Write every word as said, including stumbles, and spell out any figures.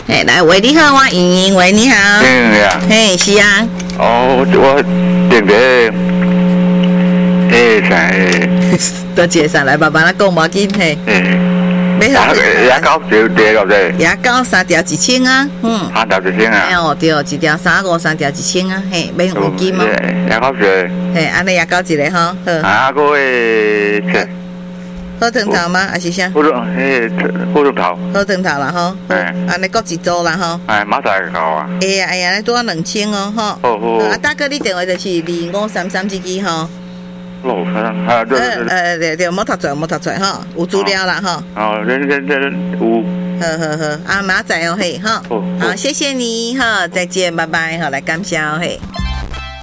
嘿，来喂，你好，我莹莹，喂，你好。 嗯呀。 嘿，是啊。 哦，我订个，诶啥诶？ 多介绍来，慢慢来讲，无要紧嘿。 诶。 要好。 牙膏条条到这。 牙膏三条一千啊，嗯。 三条一千啊。 哎哦，对，一条三五，三条一千啊，嘿，免黄金吗？ 牙膏条。 嘿，安尼牙膏一个哈，好。 啊，个诶。 好汤头吗？还是啥？ 好汤，嘿，好汤头。 好汤头啦吼。 哎。 安尼各一组啦吼。 哎，马仔够啊。 哎呀哎呀，你多两千哦吼。 好好。 啊，大哥，你电话就是二五三三这支吼。 哦，啊，对对对。呃对对，莫读错莫读错吼，有资料啦吼。 哦，这这这有。 好好好，啊马仔哦嘿吼。好，谢谢你哈，再见，拜拜哈，来感谢嘿。